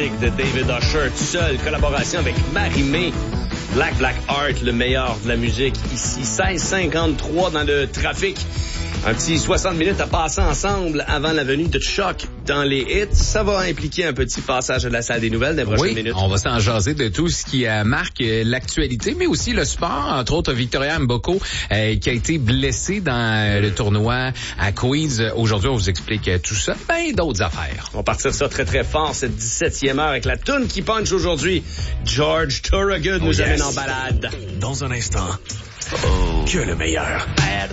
Classic de David Usher, tout seul, collaboration avec Marie-Mé. Black Heart, le meilleur de la musique ici. 16h53 dans le trafic. Un petit 60 minutes à passer ensemble avant la venue de Choc dans les hits. Ça va impliquer un petit passage à la salle des nouvelles dans les prochaines minutes. On va s'en jaser de tout ce qui marque l'actualité, mais aussi le sport. Entre autres, Victoria Mboko qui a été blessée dans le tournoi à Queens. Aujourd'hui, on vous explique tout ça. Ben d'autres affaires. On va partir ça très très fort cette 17e heure avec la toune qui punch aujourd'hui. George Thorogood nous amène en balade. Dans un instant, que le meilleur.